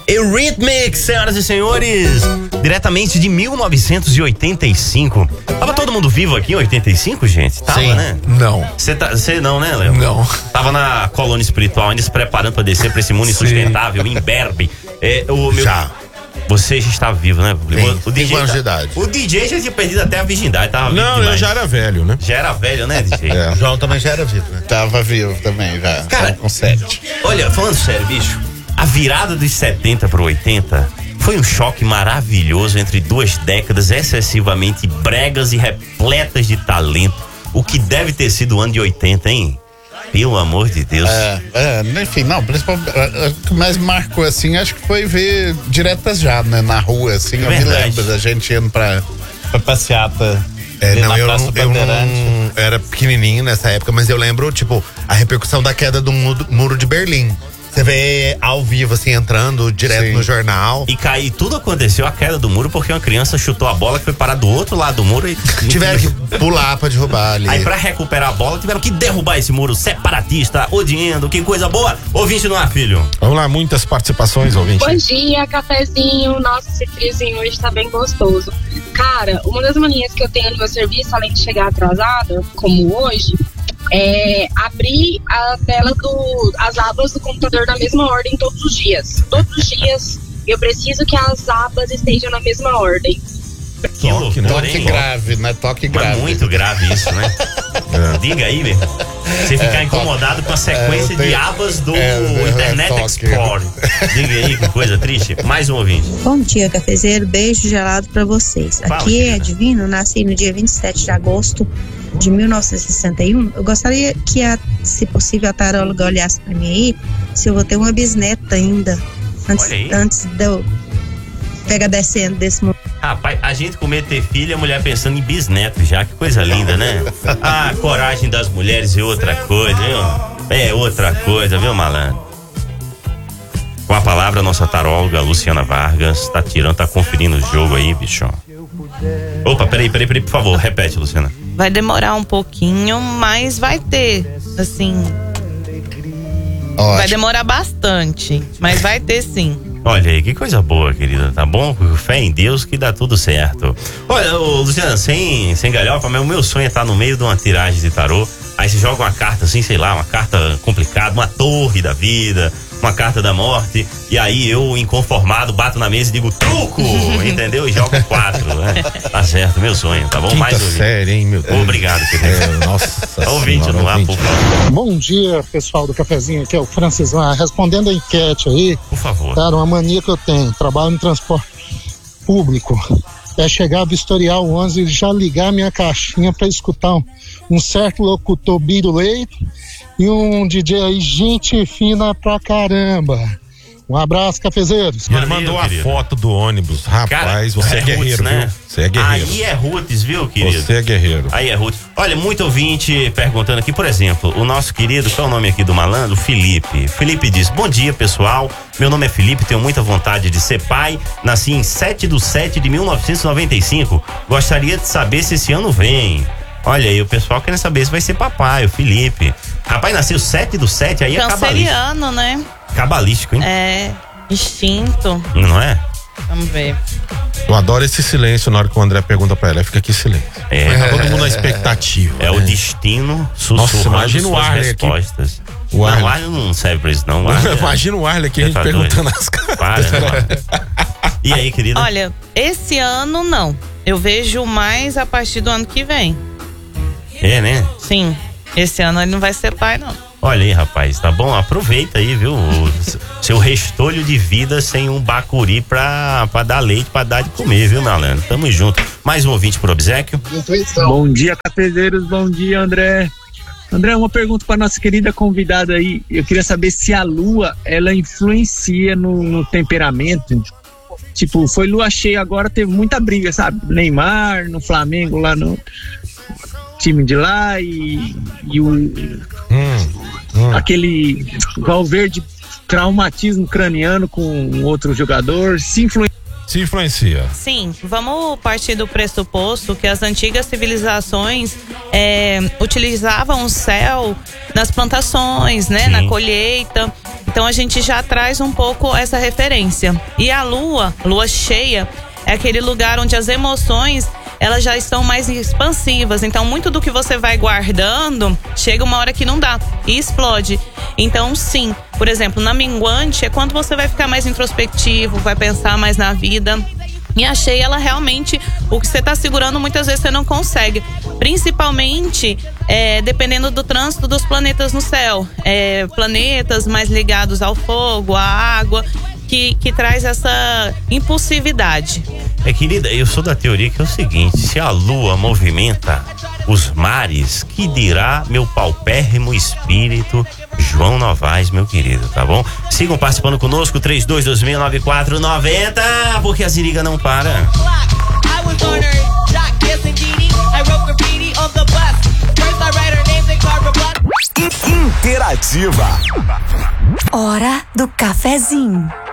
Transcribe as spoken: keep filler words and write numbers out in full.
Eurythmics, senhoras e senhores, diretamente de mil novecentos e oitenta e cinco. Tava todo mundo vivo aqui em oitenta e cinco, gente? Tava, Sim. né? Não. Você tá, não, né, Léo? Não. Tava na colônia espiritual ainda se preparando pra descer pra esse mundo insustentável, em Berbe. É, o meu... Já. Você já estava vivo, né? Sim, o, D J anos tá... de idade. o D J já tinha perdido até a virgindade, tava vivo Não, demais. eu já era velho, né? Já era velho, né, D J? É. O João também já era vivo, né? Tava vivo também, já. Cara, com sete. Olha, falando sério, bicho, a virada dos setenta pro oitenta foi um choque maravilhoso entre duas décadas excessivamente bregas e repletas de talento. O que deve ter sido o ano de oitenta, hein? Pelo amor de Deus. É, é, enfim, não, principalmente, o que mais marcou, assim, acho que foi ver diretas já, né, na rua, assim, eu Verdade. me lembro da gente indo pra, pra passeata. É, não, na eu, Praça não, eu Bandeirante. não era pequenininho nessa época, mas eu lembro, tipo, a repercussão da queda do muro, muro de Berlim. Você vê ao vivo, assim, entrando direto Sim. no jornal. E cair, tudo aconteceu, a queda do muro, porque uma criança chutou a bola que foi parar do outro lado do muro e... Tiveram que pular pra derrubar ali. Aí pra recuperar a bola, tiveram que derrubar esse muro separatista, odiando, que coisa boa. Ouvinte no ar, filho. Vamos lá, muitas participações, ouvinte. Bom dia, cafezinho. Nossa, esse friozinho hoje tá bem gostoso. Cara, uma das manias que eu tenho no meu serviço, além de chegar atrasada, como hoje, é abrir a tela do, as abas do computador na mesma ordem todos os dias. Todos os dias eu preciso que as abas estejam na mesma ordem. Que Toque, né? loucura, Toque hein? grave, né? Toque Mas grave. muito grave isso, né? É. Diga aí, meu irmão. Você ficar É, incomodado com a sequência é, eu tenho- de abas do é, é, Internet toque. Explorer. Diga aí, que coisa triste. Mais um ouvinte. Bom dia, cafezeiro. Beijo gelado pra vocês. Fala, Aqui é querida. Divino, nasci no dia vinte e sete de agosto de mil novecentos e sessenta e um. Eu gostaria que, a, se possível, a taróloga olhasse pra mim aí, se eu vou ter uma bisneta ainda, antes, Olha aí. antes de eu pegar descendo desse mundo. Rapaz, a gente comer ter filho, a mulher pensando em bisneto já, que coisa linda, né? Ah, a coragem das mulheres é outra coisa, viu? É outra coisa, viu, malandro? Com a palavra, a nossa taróloga Luciana Vargas tá tirando, tá conferindo o jogo aí, bicho. Opa, peraí, peraí, peraí, por favor, repete, Luciana. Vai demorar um pouquinho, mas vai ter, assim, vai Ótimo. demorar bastante, mas vai ter sim. Olha aí, que coisa boa, querida, tá bom? Com fé em Deus que dá tudo certo. Olha, ô, Luciana, sem, sem galhofa, mas o meu sonho é estar no meio de uma tiragem de tarô. Aí você joga uma carta assim, sei lá, uma carta complicada, uma torre da vida, uma carta da morte. E aí eu, inconformado, bato na mesa e digo truco, entendeu? E jogo quatro, né? Tá certo, meu sonho, tá bom? Quinta Mais ouvinte. série, hein, meu Deus. Obrigado, querido. É, nossa Ouvinte senhora, no ar, ouvinte. por favor. Bom dia, pessoal do cafezinho, aqui é o Francisão. Respondendo a enquete aí, Por favor. cara, uma mania que eu tenho, trabalho no transporte público, é chegar a vistoriar o onze e já ligar minha caixinha para escutar um, um certo locutor biruleito e um D J aí, gente fina pra caramba. Um abraço, cafezeiros. Ele Valeu, mandou a querido. foto do ônibus. Rapaz, Cara, você é, guerreiro, roots, né? viu? Você é guerreiro. Aí é roots, viu, querido? Você é guerreiro. Aí é Ruth. Olha, muito ouvinte perguntando aqui, por exemplo, o nosso querido, qual é o nome aqui do malandro? Felipe. Felipe diz: bom dia, pessoal. Meu nome é Felipe, tenho muita vontade de ser pai. Nasci em sete de setembro de mil novecentos e noventa e cinco. Gostaria de saber se esse ano vem. Olha aí, o pessoal querendo saber se vai ser papai, o Felipe. Rapaz, nasceu sete do sete, aí é cabalístico. Canceriano, né? Cabalístico, hein? É, instinto. Não é? Vamos ver. Eu adoro esse silêncio na hora que o André pergunta pra ela. Fica aqui silêncio. É. Tá todo mundo na expectativa. É o né? destino sussurrando Nossa, imagina o suas Arley aqui. respostas. O Não, Arley. o Arley não serve pra isso, não. O Arley é- Imagina o Arley aqui, a gente Tá perguntando doido. as caras. Para, né? E aí, querida? Olha, esse ano não. Eu vejo mais a partir do ano que vem. É, né? Sim. Esse ano ele não vai ser pai, não. Olha aí, rapaz, tá bom? Aproveita aí, viu? O seu restolho de vida sem um bacuri pra, pra dar leite, pra dar de comer, viu, malandro? Tamo junto. Mais um ouvinte por obséquio. Bom dia, cafezeiros. Bom dia, André. André, uma pergunta para nossa querida convidada aí. Eu queria saber se a lua, ela influencia no, no temperamento. Tipo, foi lua cheia agora, teve muita briga, sabe? Neymar, no Flamengo, lá no time de lá e, e o Hum, hum. aquele Valverde traumatismo craniano com outro jogador. Se influencia Se influencia. Sim, vamos partir do pressuposto que as antigas civilizações é, utilizavam o céu nas plantações, né, Sim. na colheita. Então a gente já traz um pouco essa referência. E a lua, lua cheia, é aquele lugar onde as emoções elas já estão mais expansivas. Então muito do que você vai guardando chega uma hora que não dá e explode. Então sim, por exemplo, na minguante é quando você vai ficar mais introspectivo, vai pensar mais na vida. E a cheia, ela realmente, o que você tá segurando muitas vezes você não consegue. Principalmente é, dependendo do trânsito dos planetas no céu. É, planetas mais ligados ao fogo, à água, que, que traz essa impulsividade. É, querida, eu sou da teoria que é o seguinte: se a lua movimenta os mares, que dirá meu paupérrimo espírito João Novaes, meu querido, tá bom? Sigam participando conosco, três dois dois seis nove quatro nove zero, porque a Ziriga não para. Interativa. Hora do cafezinho.